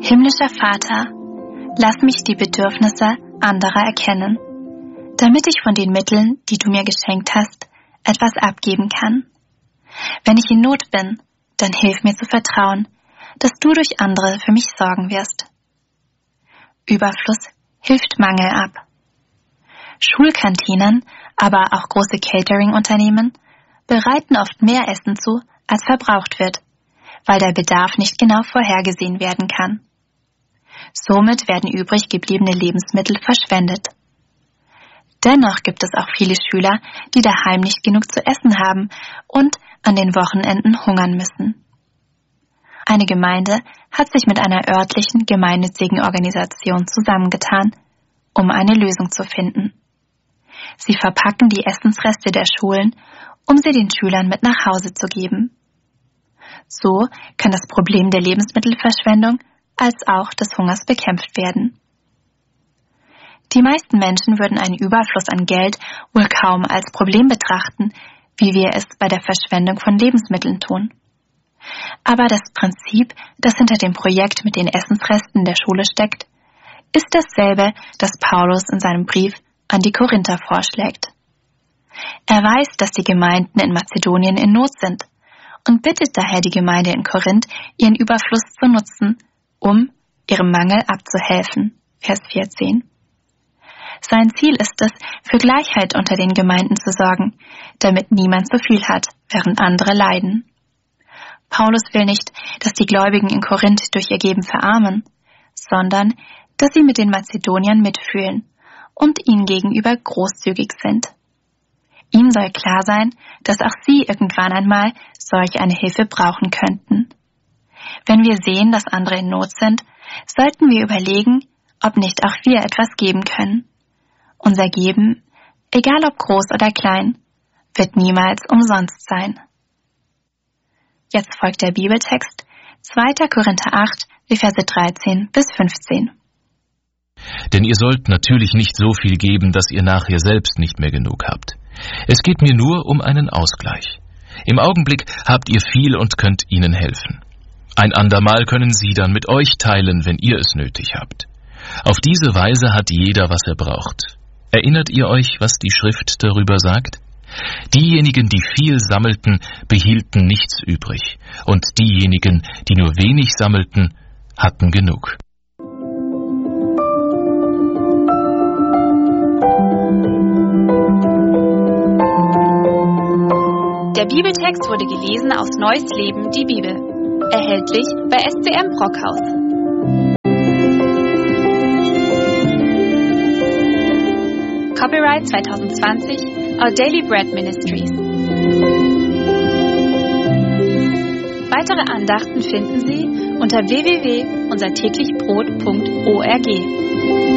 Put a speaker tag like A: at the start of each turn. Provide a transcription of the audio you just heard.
A: Himmlischer Vater, lass mich die Bedürfnisse anderer erkennen, damit ich von den Mitteln, die du mir geschenkt hast, etwas abgeben kann. Wenn ich in Not bin, dann hilf mir zu vertrauen, dass du durch andere für mich sorgen wirst. Überfluss hilft Mangel ab. Schulkantinen, aber auch große Catering-Unternehmen bereiten oft mehr Essen zu, als verbraucht wird, weil der Bedarf nicht genau vorhergesehen werden kann. Somit werden übrig gebliebene Lebensmittel verschwendet. Dennoch gibt es auch viele Schüler, die daheim nicht genug zu essen haben und an den Wochenenden hungern müssen. Eine Gemeinde hat sich mit einer örtlichen gemeinnützigen Organisation zusammengetan, um eine Lösung zu finden. Sie verpacken die Essensreste der Schulen, um sie den Schülern mit nach Hause zu geben. So kann das Problem der Lebensmittelverschwendung als auch des Hungers bekämpft werden. Die meisten Menschen würden einen Überfluss an Geld wohl kaum als Problem betrachten, wie wir es bei der Verschwendung von Lebensmitteln tun. Aber das Prinzip, das hinter dem Projekt mit den Essensresten der Schule steckt, ist dasselbe, das Paulus in seinem Brief an die Korinther vorschlägt. Er weiß, dass die Gemeinden in Mazedonien in Not sind und bittet daher die Gemeinde in Korinth, ihren Überfluss zu nutzen, um ihrem Mangel abzuhelfen. Vers 14. Sein Ziel ist es, für Gleichheit unter den Gemeinden zu sorgen, damit niemand zu viel hat, während andere leiden. Paulus will nicht, dass die Gläubigen in Korinth durch ihr Geben verarmen, sondern dass sie mit den Mazedoniern mitfühlen und ihnen gegenüber großzügig sind. Ihm soll klar sein, dass auch sie irgendwann einmal solch eine Hilfe brauchen könnten. Wenn wir sehen, dass andere in Not sind, sollten wir überlegen, ob nicht auch wir etwas geben können. Unser Geben, egal ob groß oder klein, wird niemals umsonst sein. Jetzt folgt der Bibeltext 2. Korinther 8, die Verse 13 bis 15.
B: Denn ihr sollt natürlich nicht so viel geben, dass ihr nachher selbst nicht mehr genug habt. Es geht mir nur um einen Ausgleich. Im Augenblick habt ihr viel und könnt ihnen helfen. Ein andermal können sie dann mit euch teilen, wenn ihr es nötig habt. Auf diese Weise hat jeder, was er braucht. Erinnert ihr euch, was die Schrift darüber sagt? Diejenigen, die viel sammelten, behielten nichts übrig, und diejenigen, die nur wenig sammelten, hatten genug.
C: Der Bibeltext wurde gelesen aus Neues Leben, die Bibel. Erhältlich bei SCM Brockhaus. Copyright 2020, Our Daily Bread Ministries. Weitere Andachten finden Sie unter www.unsertäglichbrot.org.